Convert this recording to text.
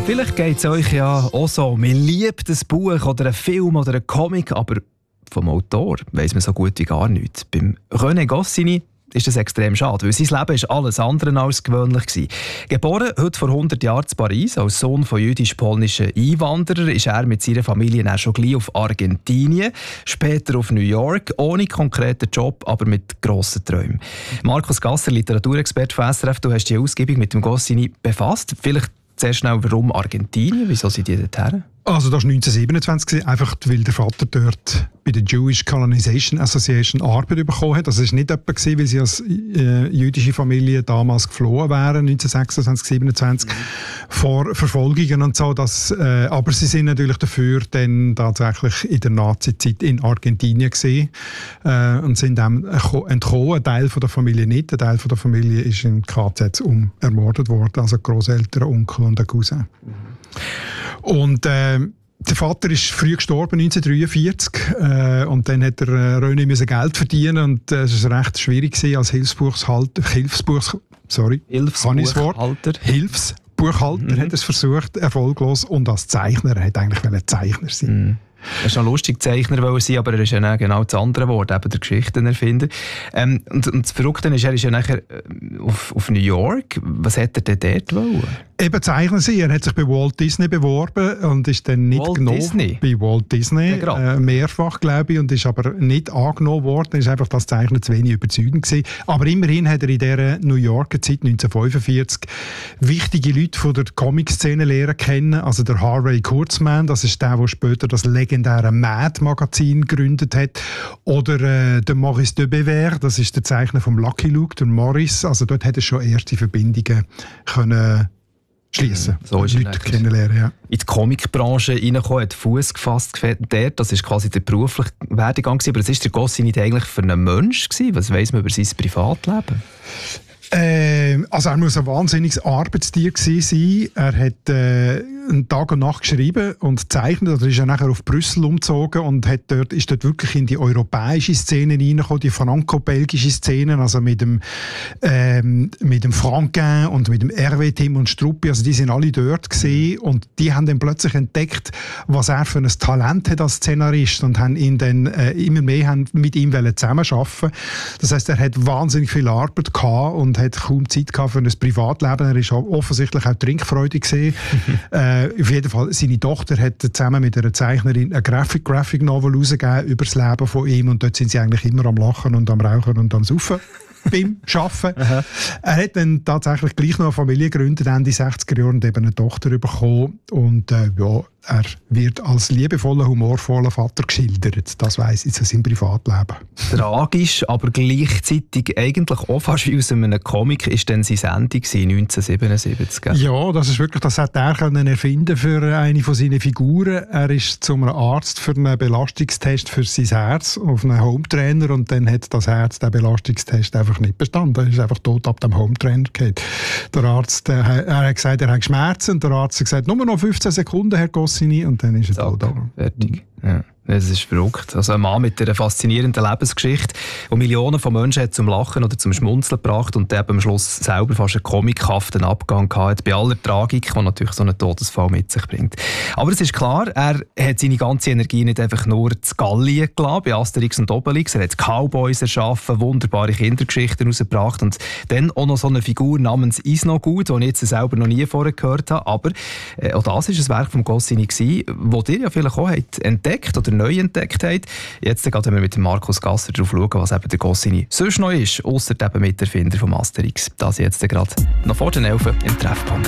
Vielleicht geht es euch ja auch so. Man liebt ein Buch oder einen Film oder einen Comic, aber vom Autor weiss man so gut wie gar nichts. Beim René Goscinny ist das extrem schade, weil sein Leben ist alles andere als gewöhnlich gewesen. Geboren heute vor 100 Jahren in Paris, als Sohn von jüdisch-polnischen Einwanderern, ist er mit seiner Familie dann schon gleich auf Argentinien, später auf New York, ohne konkreten Job, aber mit grossen Träumen. Markus Gasser, Literaturexperte von SRF, du hast dich ausgiebig mit dem Goscinny befasst. Vielleicht sehr schnell, warum Argentinien? Wieso sind die dorthin? Also das war 1927, einfach weil der Vater dort bei der Jewish Colonization Association Arbeit bekommen hat. Also es war nicht jemand, weil sie als jüdische Familie damals geflohen wären, 1926, 27, vor Verfolgungen und so. Aber sie sind natürlich dafür dann tatsächlich in der Nazi-Zeit in Argentinien gewesen, und sind dem entkommen. Ein Teil von der Familie nicht. Ein Teil von der Familie ist in KZ ermordet worden, also Grosseltern, Onkel und ein Cousin. Und der Vater ist früh gestorben, 1943, und dann hat René Geld verdienen und es war recht schwierig als Hilfsbuchhalter hat es versucht, erfolglos, und als Zeichner, er hat eigentlich Zeichner sein. Er war noch lustig Zeichner sein, aber er ist ja genau das andere Wort, eben der Geschichtenerfinder. Und das Verrückte ist, er ist ja nachher auf New York. Was hätte er denn dort wollen? Eben Zeichner sein. Er hat sich bei Walt Disney beworben und ist dann nicht genommen. Bei Walt Disney, mehrfach, glaube ich, und ist aber nicht angenommen worden. Er ist einfach das Zeichnen zu wenig überzeugend gewesen. Aber immerhin hat er in dieser New Yorker Zeit, 1945, wichtige Leute von der Comic-Szene lernen kennen. Also der Harvey Kurtzman, das ist der später das legendäre Mad-Magazin gegründet hat. Oder der Maurice de Bever, das ist der Zeichner vom Lucky Luke, der Morris. Also dort hat er schon erste Verbindungen können schliessen. So ist Leute kennenlernen, ja. In die Comicbranche reingekommen, hat Fuß gefasst dort. Das war quasi der berufliche Werdegang. Aber was war der Goscinny eigentlich für ein Mensch? Was weiss man über sein Privatleben? Also er muss ein wahnsinniges Arbeitstier gewesen sein. Er hat Tag und Nacht geschrieben und gezeichnet. Er ist ja nachher auf Brüssel umgezogen und ist dort wirklich in die europäische Szene reingekommen, die franco-belgische Szene, also mit dem Franquin und mit dem Hervé Tim und Struppi. Also die sind alle dort gewesen und die haben dann plötzlich entdeckt, was er für ein Talent hat als Szenarist und haben ihn dann immer mehr mit ihm zusammenarbeiten. Das heisst, er hat wahnsinnig viel Arbeit gehabt und hat kaum Zeit gehabt für ein Privatleben. Er war offensichtlich auch trinkfreudig gewesen. Auf jeden Fall, seine Tochter hat zusammen mit einer Zeichnerin eine Graphic Novel herausgegeben über das Leben von ihm und dort sind sie eigentlich immer am Lachen und am Rauchen und am Saufen beim Arbeiten. Er hat dann tatsächlich gleich noch eine Familie gegründet, Ende 60er Jahre, und eben eine Tochter bekommen. Und er wird als liebevoller, humorvoller Vater geschildert. Das weiss ich zu seinem Privatleben. Tragisch, aber gleichzeitig eigentlich auch fast wie aus einem Comic ist dann seine Sendung 1977. Gell? Ja, das hat er erfinden für eine von seinen Figuren. Er ist zu einem Arzt für einen Belastungstest für sein Herz auf einen Hometrainer und dann hat das Herz den Belastungstest einfach nicht bestanden. Er ist einfach tot ab dem Hometrainer gefallen. Der Arzt er hat gesagt, er hat Schmerzen und der Arzt hat gesagt, nur noch 15 Sekunden, Herr Goscinny, und dann ist er tot. Fertig. Ja. Das ist verrückt. Also ein Mann mit einer faszinierenden Lebensgeschichte, der Millionen von Menschen hat zum Lachen oder zum Schmunzeln gebracht und der am Schluss selber fast einen comichaften Abgang hatte, bei aller Tragik, die natürlich so einen Todesfall mit sich bringt. Aber es ist klar, er hat seine ganze Energie nicht einfach nur zu Gallien gelassen, bei Asterix und Obelix. Er hat Cowboys erschaffen, wunderbare Kindergeschichten herausgebracht und dann auch noch so eine Figur namens Isnogut, die ich jetzt selber noch nie vorher gehört habe. Aber auch das war ein Werk von Goscinny, das ihr ja vielleicht auch entdeckt oder neu entdeckt habt. Jetzt gehen wir mit dem Markus Gasser darauf schauen, was eben der Goscinny sonst noch ist, ausser eben Miterfinder vom Asterix. Das jetzt gerade noch vor den 11 im Treffpunkt.